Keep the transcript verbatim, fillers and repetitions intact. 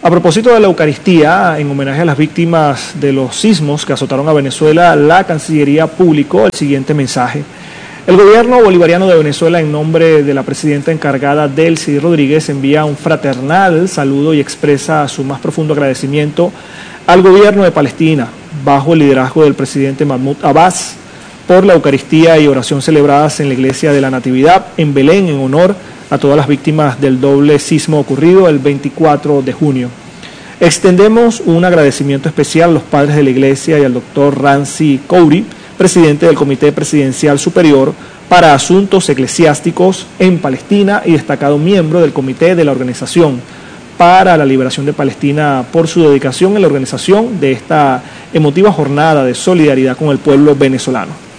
A propósito de la Eucaristía, en homenaje a las víctimas de los sismos que azotaron a Venezuela, la Cancillería publicó el siguiente mensaje. El gobierno bolivariano de Venezuela, en nombre de la presidenta encargada Delcy Rodríguez, envía un fraternal saludo y expresa su más profundo agradecimiento al gobierno de Palestina, bajo el liderazgo del presidente Mahmoud Abbas, por la Eucaristía y oración celebradas en la Iglesia de la Natividad en Belén, en honor a todas las víctimas del doble sismo ocurrido el veinticuatro de junio. Extendemos un agradecimiento especial a los padres de la Iglesia y al doctor Ramzi Kouri, presidente del Comité Presidencial Superior para Asuntos Eclesiásticos en Palestina y destacado miembro del Comité de la Organización para la Liberación de Palestina, por su dedicación en la organización de esta emotiva jornada de solidaridad con el pueblo venezolano.